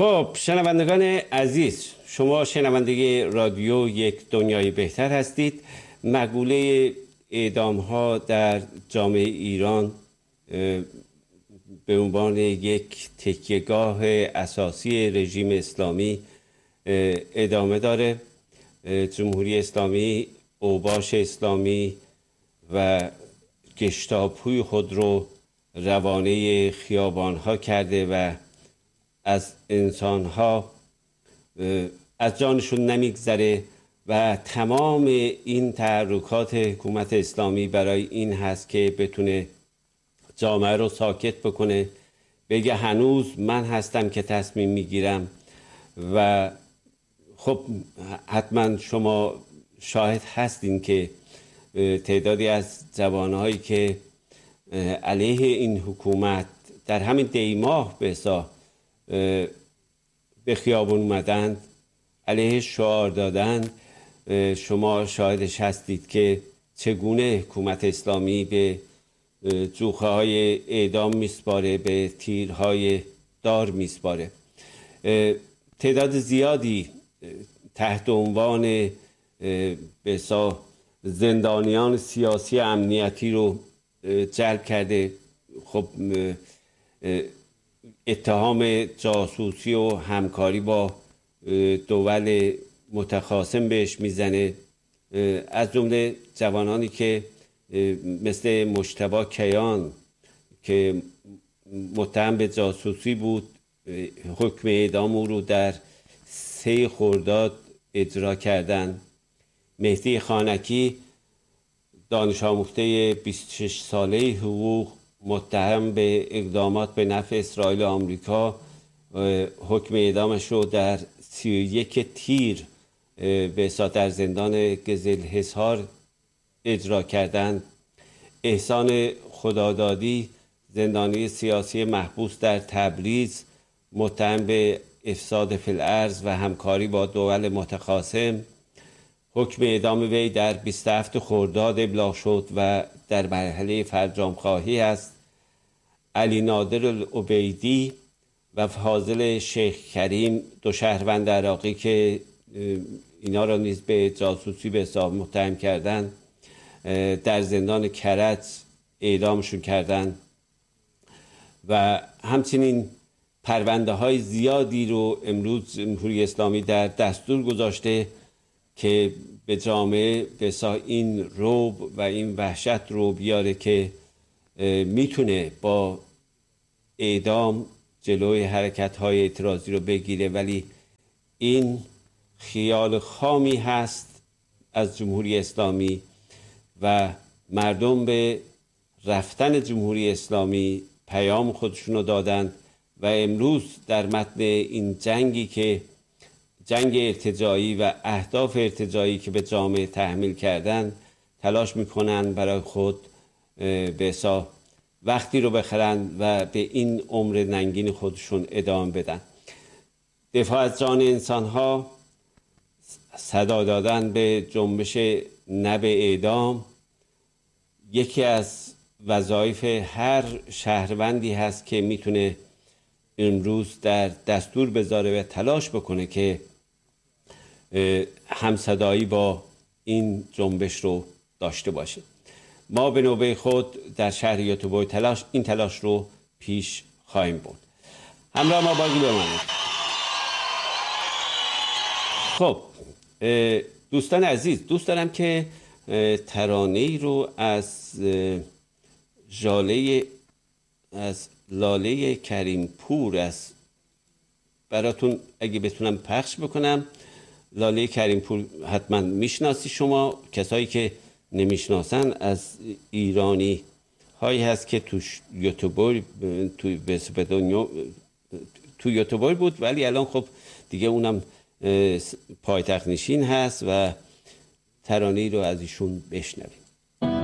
خب شنوندگان عزیز، شما شنونده رادیو یک دنیای بهتر هستید. مقوله اعدام ها در جامعه ایران به عنوان یک تکیهگاه اساسی رژیم اسلامی ادامه داره. جمهوری اسلامی، اوباش اسلامی و گشتاپوی خود رو روانه خیابان ها کرده و از انسان ها از جانشون نمیگذره و تمام این تحرکات حکومت اسلامی برای این هست که بتونه جامعه رو ساکت بکنه، بگه هنوز من هستم که تصمیم میگیرم. و خب حتما شما شاهد هستین که تعدادی از جوانهایی که علیه این حکومت در همین دیماه به خیابون اومدند، علیه شعار دادند. شما شاهدش هستید که چگونه حکومت اسلامی به جوخه های اعدام میسپاره، به تیرهای دار میسپاره. تعداد زیادی تحت عنوان زندانیان سیاسی امنیتی رو جلب کرده. خب اتهام جاسوسی و همکاری با دول متخاصم بهش میزنه، از جمله جوانانی که مثل مجتبی کیان که متهم به جاسوسی بود، حکم اعدام او رو در 3 خرداد اجرا کردن. مهدی خانکی، دانش آموخته 26 ساله حقوق، متهم به اقدامات به نفع اسرائیل و آمریکا، حکم اعدامش رو در 31 تیر به در زندان گزلحصار اجرا کردند. احسان خدادادی، زندانی سیاسی محبوس در تبریز، متهم به افساد فی الارض و همکاری با دول متخاصم، حکم اعدام وی در 27 خرداد ابلاغ شد و در مرحله فرجام خواهی است. علی نادر العبیدی و فاضل شیخ کریم، 2 شهروند عراقی که اینا را نیز به جاسوسی به حساب متهم کردند، در زندان کرج اعدامشون کردند. و همچنین پرونده های زیادی رو امروز جمهوری اسلامی در دستور گذاشته که به جامعه این رعب و این وحشت رو بیاره که میتونه با اعدام جلوی حرکت های اعتراضی رو بگیره. ولی این خیال خامی هست از جمهوری اسلامی و مردم به رفتن جمهوری اسلامی پیام خودشون رو دادن و امروز در متن این جنگی که جنگ ارتجاعی و اهداف ارتجاعی که به جامعه تحمیل کردن، تلاش میکنن برای خود به وقتی رو بخرن و به این عمر ننگین خودشون ادامه بدن. دفاع از جان انسان ها، صدا دادن به جنبش نه به اعدام، یکی از وظایف هر شهروندی هست که میتونه امروز در دستور بذاره و تلاش بکنه که همصدایی با این جنبش رو داشته باشه. ما به نوبه خود در شهر یوتوبوی این تلاش رو پیش خواهیم برد. همراه ما باقی بمانید. خب دوستان عزیز، دوست دارم که ترانه‌ای رو از لاله کریم پور براتون اگه بتونم پخش بکنم. لاله کریم پور حتما میشناسی شما. کسایی که نمیشناسن، از ایرانی هایی هست که تو یوتوبر بود، ولی الان خب دیگه اونم پایتخت نشین هست و ترانه‌ای رو از ایشون بشنویم.